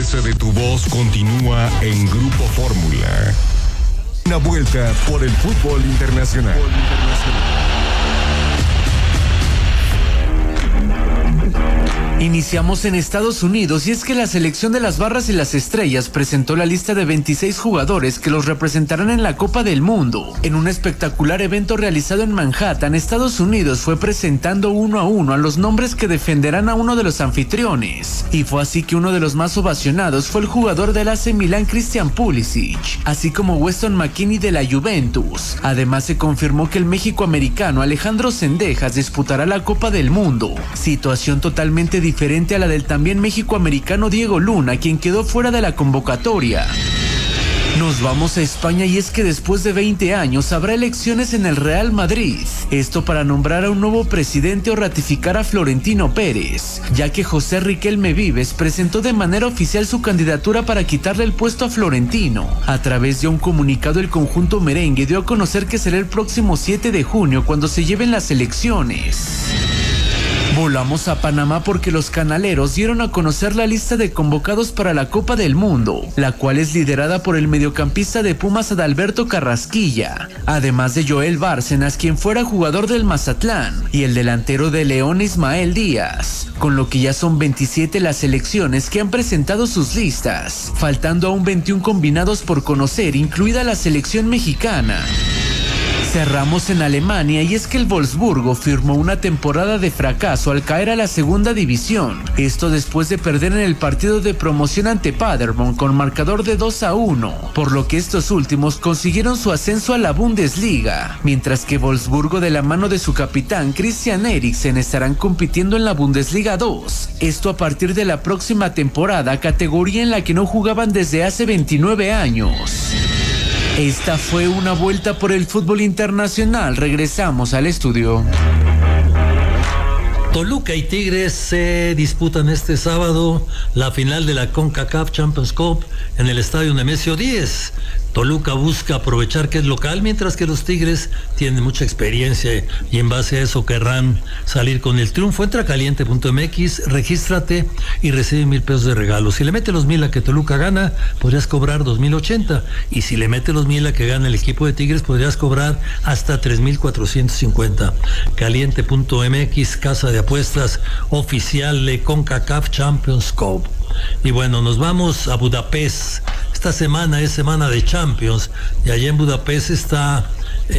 fuerza de tu voz continúa en Grupo Fórmula. Una vuelta por el fútbol internacional. Iniciamos en Estados Unidos y es que la selección de las Barras y las Estrellas presentó la lista de 26 jugadores que los representarán en la Copa del Mundo. En un espectacular evento realizado en Manhattan, Estados Unidos fue presentando uno a uno a los nombres que defenderán a uno de los anfitriones. Y fue así que uno de los más ovacionados fue el jugador del AC Milan Christian Pulisic, así como Weston McKennie de la Juventus. Además se confirmó que el méxico-americano Alejandro Zendejas disputará la Copa del Mundo, situación totalmente diferente a la del también méxico-americano Diego Luna, quien quedó fuera de la convocatoria. Nos vamos a España y es que después de 20 años habrá elecciones en el Real Madrid. Esto para nombrar a un nuevo presidente o ratificar a Florentino Pérez, ya que José Riquelme Vives presentó de manera oficial su candidatura para quitarle el puesto a Florentino. A través de un comunicado, el conjunto merengue dio a conocer que será el próximo 7 de junio cuando se lleven las elecciones. Volamos a Panamá porque los canaleros dieron a conocer la lista de convocados para la Copa del Mundo, la cual es liderada por el mediocampista de Pumas Adalberto Carrasquilla, además de Joel Bárcenas, quien fuera jugador del Mazatlán, y el delantero de León Ismael Díaz, con lo que ya son 27 las selecciones que han presentado sus listas, faltando aún 21 combinados por conocer, incluida la selección mexicana. Cerramos en Alemania y es que el Wolfsburgo firmó una temporada de fracaso al caer a la segunda división. Esto después de perder en el partido de promoción ante Paderborn con marcador de 2-1, por lo que estos últimos consiguieron su ascenso a la Bundesliga, mientras que Wolfsburgo de la mano de su capitán Christian Eriksen estarán compitiendo en la Bundesliga 2. Esto a partir de la próxima temporada, categoría en la que no jugaban desde hace 29 años. Esta fue una vuelta por el fútbol internacional. Regresamos al estudio. Toluca y Tigres se disputan este sábado la final de la CONCACAF Champions Cup en el estadio Nemesio 10. Toluca busca aprovechar que es local, mientras que los Tigres tienen mucha experiencia y en base a eso querrán salir con el triunfo. Entra a caliente.mx, regístrate y recibe $1,000 de regalo. Si le mete los 1,000 a que Toluca gana, podrías cobrar 2,080. Y si le mete los 1,000 a que gana el equipo de Tigres, podrías cobrar hasta 3,450. Caliente.mx, casa de apuestas oficial de CONCACAF Champions Cup. Y bueno, nos vamos a Budapest. Esta semana es semana de Champions y allá en Budapest está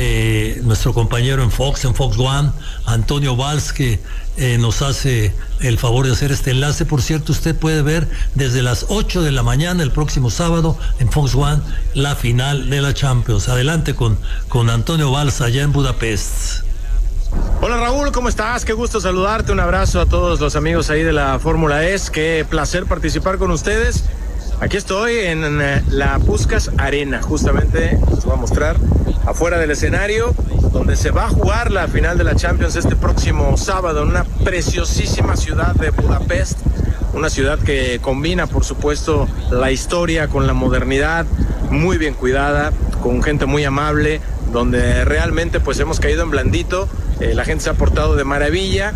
nuestro compañero en Fox One, Antonio Valls, que nos hace el favor de hacer este enlace. Por cierto, usted puede ver desde las 8 de la mañana el próximo sábado en Fox One la final de la Champions. Adelante con Antonio Valls allá en Budapest. Hola Raúl, ¿cómo estás? Qué gusto saludarte, un abrazo a todos los amigos ahí de la Fórmula E, qué placer participar con ustedes. Aquí estoy en la Puskás Arena, justamente les voy a mostrar afuera del escenario donde se va a jugar la final de la Champions este próximo sábado en una preciosísima ciudad de Budapest, una ciudad que combina por supuesto la historia con la modernidad, muy bien cuidada, con gente muy amable, donde realmente pues hemos caído en blandito. La gente se ha portado de maravilla.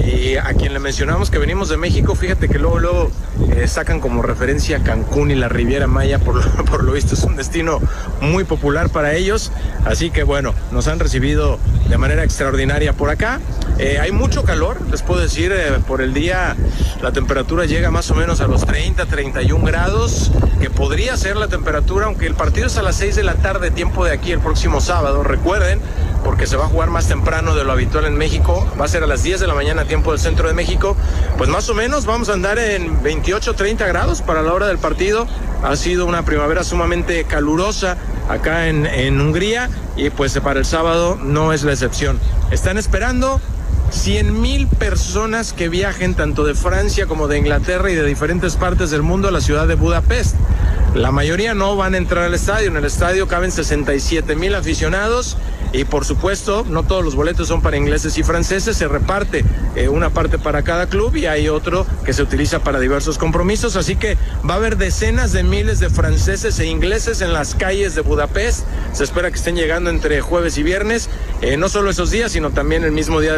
A quien le mencionamos que venimos de México, fíjate que luego sacan como referencia Cancún y la Riviera Maya, por lo visto es un destino muy popular para ellos, así que bueno, nos han recibido de manera extraordinaria por acá. Hay mucho calor, les puedo decir, por el día la temperatura llega más o menos a los 30-31 grados, que podría ser la temperatura, aunque el partido es a las 6 de la tarde, tiempo de aquí el próximo sábado, recuerden, porque se va a jugar más temprano de lo habitual en México, va a ser a las 10 de la mañana, tiempo del centro de México, pues más o menos vamos a andar en 28-30 grados para la hora del partido. Ha sido una primavera sumamente calurosa acá en Hungría y pues para el sábado no es la excepción. Están esperando 100,000 personas que viajen tanto de Francia como de Inglaterra y de diferentes partes del mundo a la ciudad de Budapest. La mayoría no van a entrar al estadio. En el estadio caben 67,000 aficionados y por supuesto no todos los boletos son para ingleses y franceses. Se reparte una parte para cada club y hay otro que se utiliza para diversos compromisos. Así que va a haber decenas de miles de franceses e ingleses en las calles de Budapest. Se espera que estén llegando entre jueves y viernes, no solo esos días, sino también el mismo día del partido.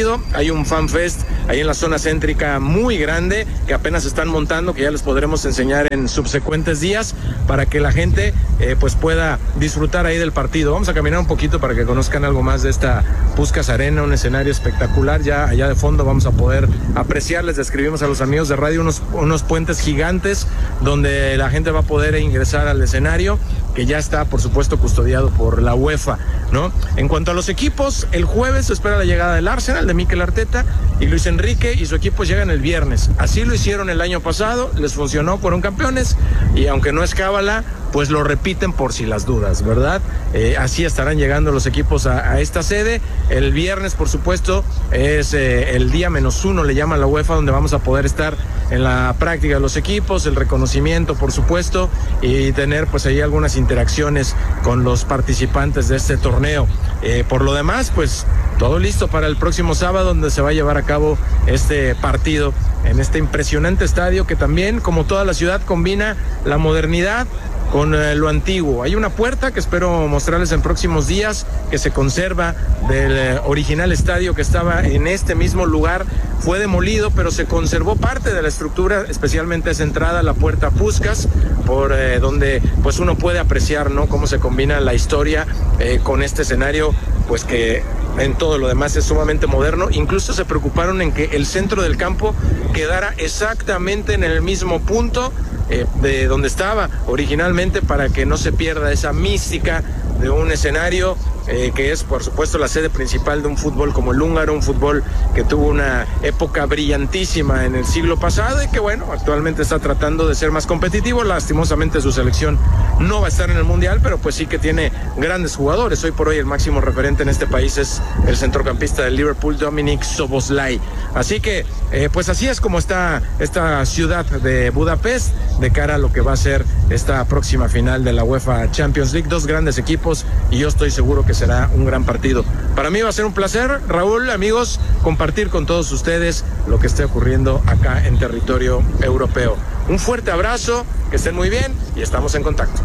partido. Hay un fan fest ahí en la zona céntrica muy grande que apenas están montando, que ya les podremos enseñar en subsecuentes días para que la gente pues pueda disfrutar ahí del partido. Vamos a caminar un poquito para que conozcan algo más de esta Puskás Arena, un escenario espectacular. Ya allá de fondo vamos a poder apreciar, les describimos a los amigos de radio unos puentes gigantes donde la gente va a poder ingresar al escenario, que ya está, por supuesto, custodiado por la UEFA, ¿no? En cuanto a los equipos, el jueves se espera la llegada del Arsenal, de Mikel Arteta, y Luis Enrique y su equipo llegan el viernes. Así lo hicieron el año pasado, les funcionó, fueron campeones, y aunque no es cábala, pues lo repiten por si las dudas, ¿verdad? Así estarán llegando los equipos a esta sede. El viernes, por supuesto, es el día -1, le llama la UEFA, donde vamos a poder estar en la práctica de los equipos, el reconocimiento, por supuesto, y tener pues ahí algunas interacciones con los participantes de este torneo. Por lo demás, pues todo listo para el próximo sábado, donde se va a llevar a cabo este partido en este impresionante estadio que también, como toda la ciudad, combina la modernidad con lo antiguo. Hay una puerta que espero mostrarles en próximos días, que se conserva del original estadio que estaba en este mismo lugar. Fue demolido, pero se conservó parte de la estructura, especialmente esa entrada, la puerta Puskás, por donde pues uno puede apreciar, ¿no?, cómo se combina la historia con este escenario, pues que en todo lo demás es sumamente moderno. Incluso se preocuparon en que el centro del campo quedara exactamente en el mismo punto de donde estaba originalmente, para que no se pierda esa mística de un escenario que es, por supuesto, la sede principal de un fútbol como el húngaro, un fútbol que tuvo una época brillantísima en el siglo pasado y que, bueno, actualmente está tratando de ser más competitivo. Lastimosamente su selección no va a estar en el Mundial, pero pues sí que tiene grandes jugadores. Hoy por hoy el máximo referente en este país es el centrocampista del Liverpool, Dominik Szoboszlai. Así que, pues así es como está esta ciudad de Budapest de cara a lo que va a ser esta próxima final de la UEFA Champions League. Dos grandes equipos y yo estoy seguro que será un gran partido. Para mí va a ser un placer, Raúl, amigos, compartir con todos ustedes lo que esté ocurriendo acá en territorio europeo. Un fuerte abrazo, que estén muy bien y estamos en contacto.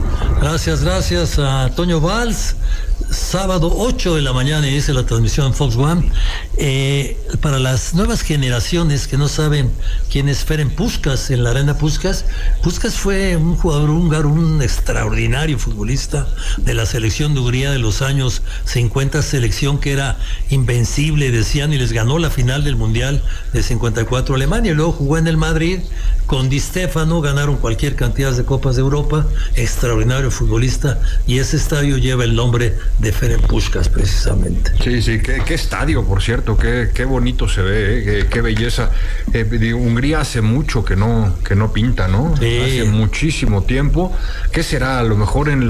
Gracias a Toño Valls. Sábado 8 de la mañana inicia la transmisión en Fox One. Para las nuevas generaciones que no saben quién es Ferenc Puskás en la Arena Puskás, Puskás fue un jugador húngaro, un extraordinario futbolista de la selección de Hungría de los años 50, selección que era invencible, decían, y les ganó la final del Mundial de 54 a Alemania, y luego jugó en el Madrid con Di Stéfano, ganaron cualquier cantidad de Copas de Europa, extraordinario futbolista, y ese estadio lleva el nombre de Ferenc Puskás precisamente. Sí, qué estadio, por cierto, qué bonito se ve, qué belleza. Hungría hace mucho que no pinta, ¿no? Sí. Hace muchísimo tiempo. ¿Qué será? A lo mejor en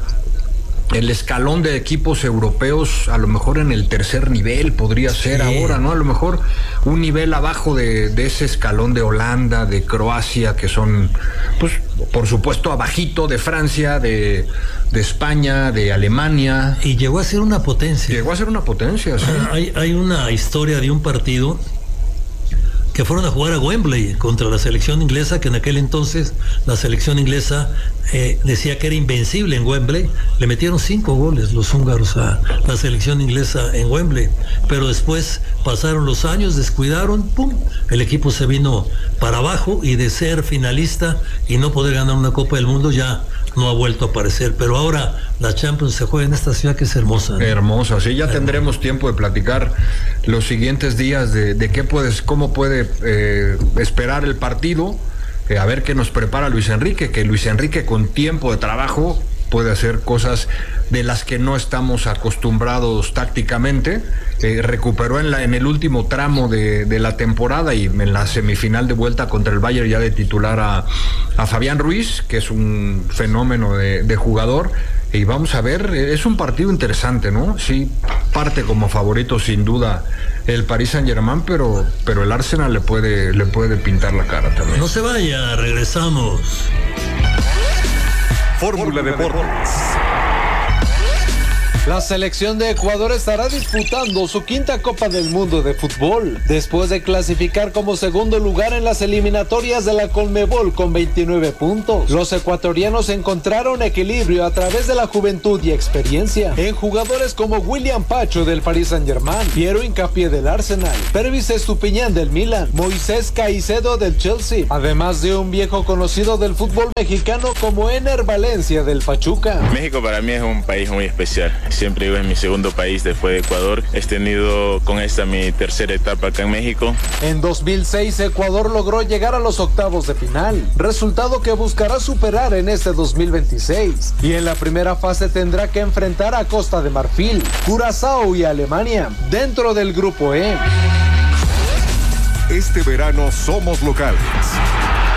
el escalón de equipos europeos, a lo mejor en el tercer nivel podría ser ahora, ¿no? A lo mejor un nivel abajo de ese escalón de Holanda, de Croacia, que son, pues, por supuesto, abajito de Francia, de España, de Alemania. Y llegó a ser una potencia. Sí. Hay una historia de un partido que fueron a jugar a Wembley contra la selección inglesa, que en aquel entonces la selección inglesa decía que era invencible en Wembley. Le metieron 5 goles los húngaros a la selección inglesa en Wembley, pero después pasaron los años, descuidaron, ¡pum!, el equipo se vino para abajo, y de ser finalista y no poder ganar una Copa del Mundo ya no ha vuelto a aparecer. Pero ahora la Champions se juega en esta ciudad que es hermosa, ¿no? Hermosa, sí, ya tendremos tiempo de platicar los siguientes días de cómo puede esperar el partido, a ver qué nos prepara Luis Enrique, que Luis Enrique con tiempo de trabajo puede hacer cosas de las que no estamos acostumbrados tácticamente. Recuperó en el último tramo de la temporada y en la semifinal de vuelta contra el Bayern ya de titular a Fabián Ruiz, que es un fenómeno de jugador. Y vamos a ver, es un partido interesante, ¿no? Sí, parte como favorito sin duda el Paris Saint-Germain, pero el Arsenal le puede pintar la cara también. No se vaya, regresamos. Fórmula Deportes. La selección de Ecuador estará disputando su quinta Copa del Mundo de fútbol, después de clasificar como segundo lugar en las eliminatorias de la Conmebol con 29 puntos. Los ecuatorianos encontraron equilibrio a través de la juventud y experiencia en jugadores como William Pacho del Paris Saint-Germain, Piero Hincapié del Arsenal, Pervis Estupiñán del Milan, Moisés Caicedo del Chelsea, además de un viejo conocido del fútbol mexicano como Ener Valencia del Pachuca. México para mí es un país muy especial. Siempre digo, es mi segundo país después de Ecuador. He tenido con esta mi tercera etapa acá en México. En 2006, Ecuador logró llegar a los octavos de final, resultado que buscará superar en este 2026. Y en la primera fase tendrá que enfrentar a Costa de Marfil, Curazao y Alemania, dentro del grupo E. Este verano somos locales.